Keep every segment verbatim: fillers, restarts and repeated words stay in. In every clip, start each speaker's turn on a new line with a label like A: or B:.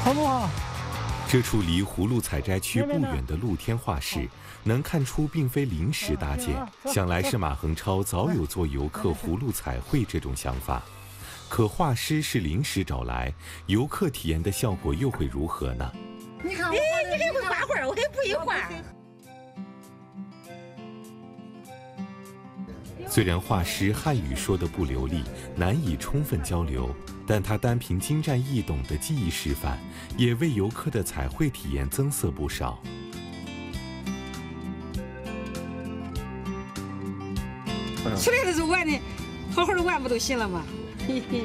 A: 好不好？
B: 这处离葫芦采摘区不远的露天画室，能看出并非临时搭建，想来是马恒超早有做游客葫芦彩绘这种想法。可画师是临时找来，游客体验的效果又会如何呢？
C: 你看，哎，你还会画画，我还不会画。
B: 虽然画师汉语说得不流利，难以充分交流，但他单凭精湛易懂的技艺示范，也为游客的彩绘体验增色不少。
C: 出来的时候玩的好好的玩不都行了吗？嘿嘿。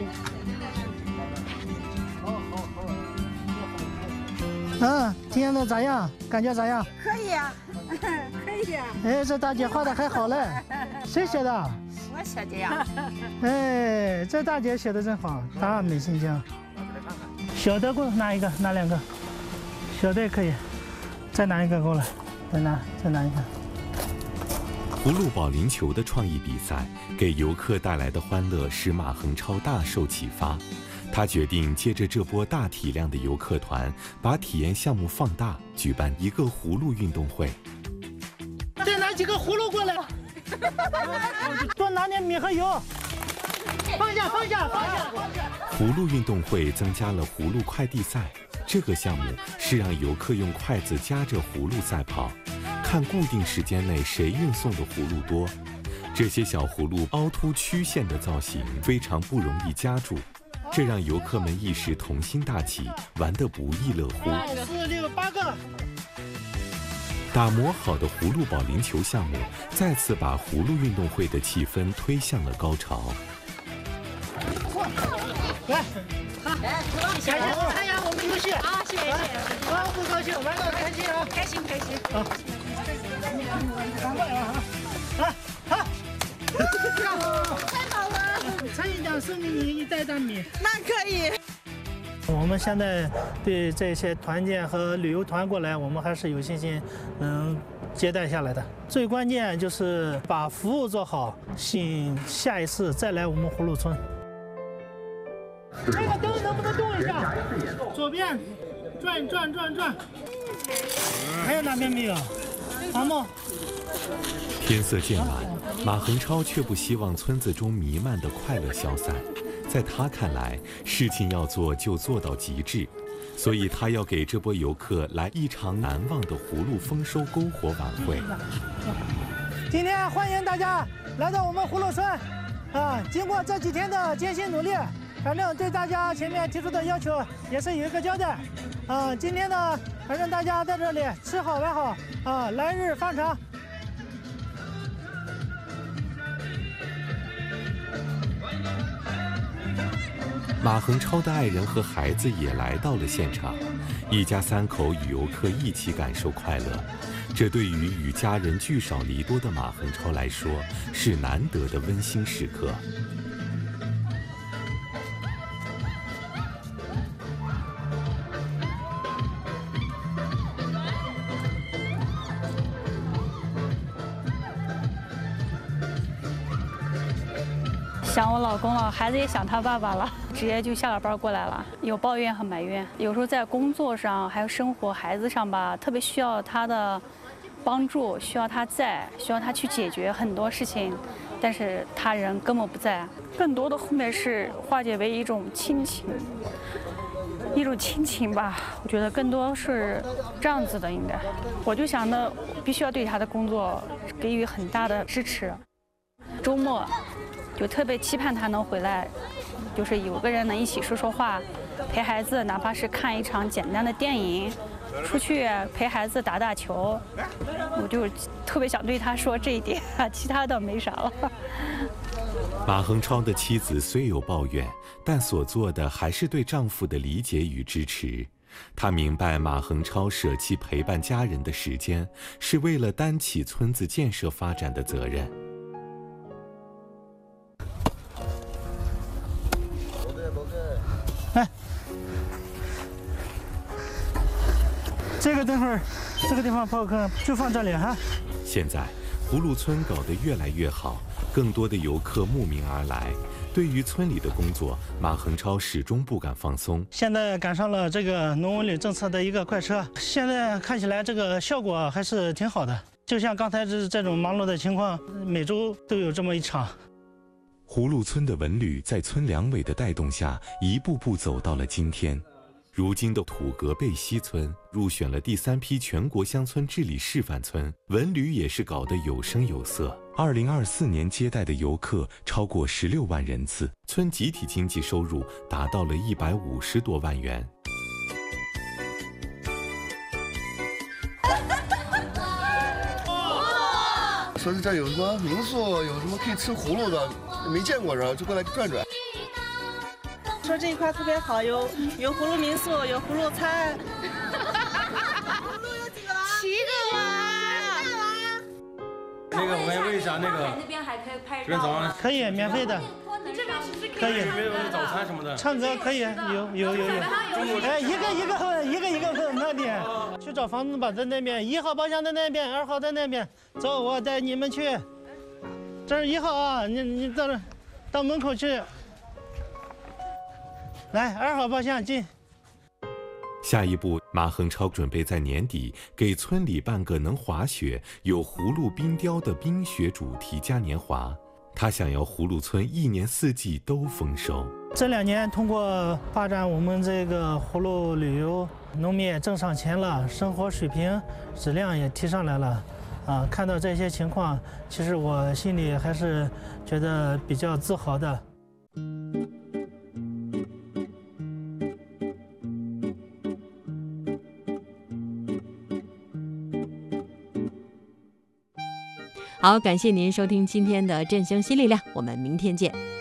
A: 嗯，体验的咋样？感觉咋样？
C: 可以啊，可以啊。
A: 哎，这大姐画的还好嘞，谁写的？
C: 我写的呀。
A: 哎，这大姐写的真好，大美心经。小的给我拿一个，拿两个，小的也可以，再拿一个过来，再拿，再拿一个。
B: 葫芦保龄球的创意比赛给游客带来的欢乐使马恒超大受启发，他决定借着这波大体量的游客团，把体验项目放大，举办一个葫芦运动会。
A: 再拿几个葫芦过来，多拿点米和油。放下，放下，放下。
B: 葫芦运动会增加了葫芦快递赛，这个项目是让游客用筷子夹着葫芦赛跑，看固定时间内谁运送的葫芦多。这些小葫芦凹凸曲线的造型非常不容易夹住，这让游客们一时童心大起，玩得不亦乐乎。
A: 四六八个。
B: 打磨好的葫芦保龄球项目再次把葫芦运动会的气氛推向了高潮。
A: 来，来，感谢参加我们游戏啊！谢谢谢谢，玩不高兴，玩得开心啊！
C: 开心开心。
A: 好，赶快啊！啊好，
C: 太好了！
A: 参与奖送给你一袋大米。
C: 那可以。
A: 我们现在对这些团建和旅游团过来，我们还是有信心能接待下来的。最关键就是把服务做好，吸引下一次再来我们葫芦村。这个灯能不能动一下？左边转转转转。还有哪边没有？阿木。
B: 天色渐晚，马恒超却不希望村子中弥漫的快乐消散。在他看来，事情要做就做到极致，所以他要给这波游客来一场难忘的葫芦丰收篝火晚会。
A: 今天欢迎大家来到我们葫芦村，啊，经过这几天的艰辛努力，反正对大家前面提出的要求也是有一个交代，啊，今天呢，反正大家在这里吃好玩好，啊，来日方长。
B: 马恒超的爱人和孩子也来到了现场，一家三口与游客一起感受快乐。这对于与家人聚少离多的马恒超来说，是难得的温馨时刻。
D: 想我老公了，孩子也想他爸爸了，直接就下了班过来了，有抱怨和埋怨。有时候在工作上还有生活、孩子上吧，特别需要他的帮助，需要他在，需要他去解决很多事情，但是他人根本不在。更多的后面是化解为一种亲情，一种亲情吧。我觉得更多是这样子的，应该。我就想着必须要对他的工作给予很大的支持。周末就特别期盼他能回来，就是有个人能一起说说话，陪孩子，哪怕是看一场简单的电影，出去陪孩子打打球，我就特别想对他说这一点，其他的没啥了。
B: 马恒超的妻子虽有抱怨，但所做的还是对丈夫的理解与支持。她明白马恒超舍弃陪伴家人的时间，是为了担起村子建设发展的责任。
A: 哎，这个等会儿，这个地方泡坑就放这里哈。
B: 现在，葫芦村搞得越来越好，更多的游客慕名而来， 对于村里的工作，马恒超始终不敢放松。
A: 现在赶上了这个农文旅政策的一个快车，现在看起来这个效果还是挺好的。就像刚才这这种忙碌的情况，每周都有这么一场。
B: 葫芦村的文旅在村两委的带动下，一步步走到了今天。如今的土格贝西村入选了第三批全国乡村治理示范村，文旅也是搞得有声有色。二零二四年接待的游客超过十六万人次，村集体经济收入达到了一百五十多万元。
E: 说是这有什么民宿，有什么可以吃葫芦的，没见过，然后就过来转转。
F: 说这一块特别好，有有葫芦民宿，有葫芦餐。
G: 葫芦有几个？七个
H: 娃。那个我问问一下，那个
G: 那边还可以拍
H: 照吗？
A: 可以，免费的。
G: 你这边其实
A: 可以。
H: 有没有早餐什么的？
A: 唱歌可以，有有有有。哎，一个一个问，一个一个问，慢点。去找房子吧，在那边，一号包厢在那边，二号在那边。走，我带你们去。这是一号啊，你你到这，到门口去。来，二号包厢进。
B: 下一步，马恒超准备在年底给村里办个能滑雪、有葫芦冰雕的冰雪主题嘉年华。他想要葫芦村一年四季都丰收。
A: 这两年通过发展我们这个葫芦旅游，农民也挣上钱了，生活水平质量也提上来了。啊，看到这些情况，其实我心里还是觉得比较自豪的。
I: 好，感谢您收听今天的振兴新力量，我们明天见。